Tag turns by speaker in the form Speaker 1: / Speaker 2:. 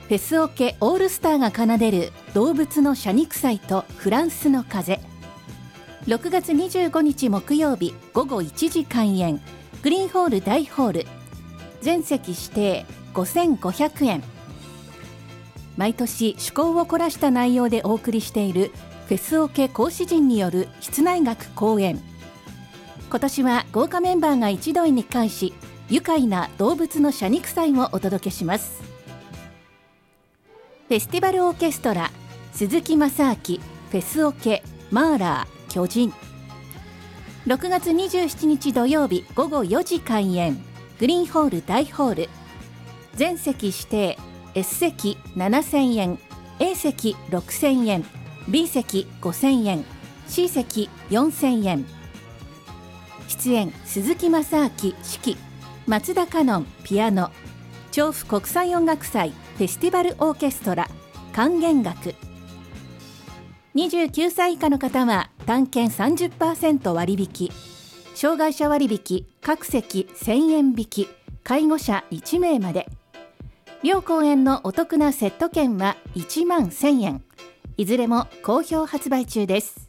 Speaker 1: フェスオケオールスターが奏でる動物の謝肉祭とフランスの風。6月25日木曜日午後1時開演。グリーンホール大ホール。全席指定5500円。毎年趣向を凝らした内容でお送りしているフェスオケ講師陣による室内楽講演。今年は豪華メンバーが一堂に会し、愉快な動物の謝肉祭をお届けします。フェスティバルオーケストラ鈴木雅明フェスオケマーラー巨人。6月27日土曜日午後4時開演。グリーンホール大ホール。全席指定 S 席7000円、 A 席6000円、 B 席5000円、 C 席4000円。出演鈴木雅明指揮、松田香音ピアノ。調布国際音楽祭フェスティバルオーケストラ管弦楽。29歳以下の方は単券 30% 割引、障害者割引、各席1000円引き、介護者1名まで。両公演のお得なセット券は1万1000円。いずれも好評発売中です。